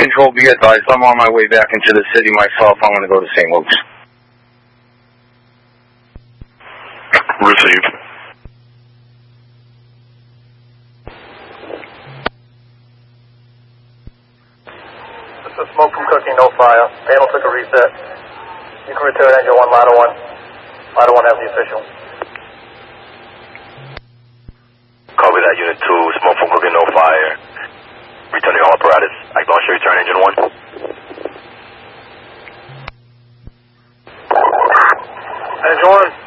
Control, be advised, I'm on my way back into the city myself. I'm going to go to St. Luke's. Received. This is smoke from cooking, no fire. Panel took a reset. You can return engine 1, ladder 1. Ladder 1 has the official. Copy that, Unit 2. Smoke from cooking, no fire. Returning all apparatus. Acknowledge your return, engine 1. Engine 1.